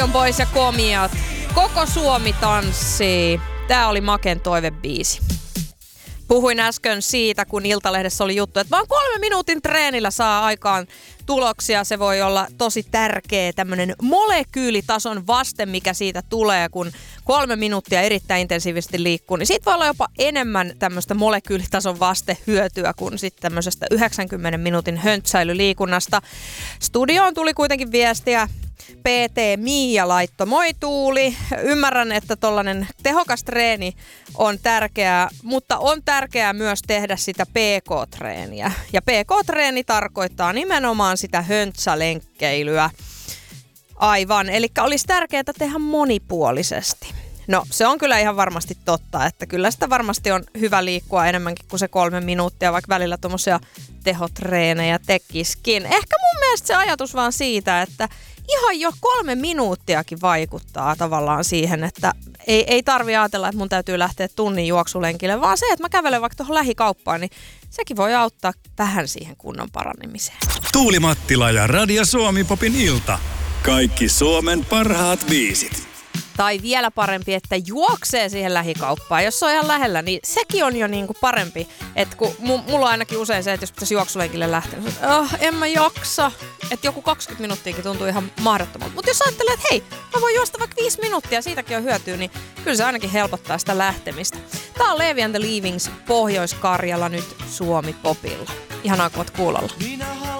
Pois ja komiat. Koko Suomi tanssii. Tää oli Maken toivebiisi. Puhuin äsken siitä, kun Iltalehdessä oli juttu, että vaan 3 minuutin treenillä saa aikaan tuloksia. Se voi olla tosi tärkeä tämmönen molekyylitason vaste, mikä siitä tulee, kun 3 minuuttia erittäin intensiivisesti liikkuu. Niin siitä voi olla jopa enemmän tämmöistä molekyylitason vastehyötyä kuin sitten tämmöisestä 90 minuutin höntsäilyliikunnasta. Studioon tuli kuitenkin viestiä. PT Miia laitto, moi Tuuli. Ymmärrän, että tollainen tehokas treeni on tärkeää, mutta on tärkeää myös tehdä sitä PK-treeniä. Ja PK-treeni tarkoittaa nimenomaan sitä höntsälenkkeilyä. Aivan, eli olisi tärkeää tehdä monipuolisesti. No, se on kyllä ihan varmasti totta, että kyllä sitä varmasti on hyvä liikkua enemmänkin kuin se 3 minuuttia, vaikka välillä tommosia tehotreenejä tekiskin. Ehkä mun mielestä se ajatus vaan siitä, että ihan jo 3 minuuttiakin vaikuttaa tavallaan siihen, että ei tarvitse ajatella, että mun täytyy lähteä tunnin juoksulenkille, vaan se, että mä kävelen vaikka tuohon lähikauppaan, niin sekin voi auttaa vähän siihen kunnon paranemiseen. Tuuli Mattila ja Radio Suomi Popin ilta. Kaikki Suomen parhaat biisit. Tai vielä parempi, että juoksee siihen lähikauppaan. Jos se on ihan lähellä, niin sekin on jo niinku parempi. Että kun mulla on ainakin usein se, että jos pitäisi juoksulenkille lähteä, niin en mä jaksa. Että joku 20 minuuttiakin tuntuu ihan mahdottomalta. Mutta jos ajattelee, että hei, mä voin juosta vaikka 5 minuuttia, siitäkin on hyötyä, niin kyllä se ainakin helpottaa sitä lähtemistä. Tää on Levi and the Leavings Pohjois-Karjala nyt Suomi Popilla. Ihanaa, kun oot kuulolla.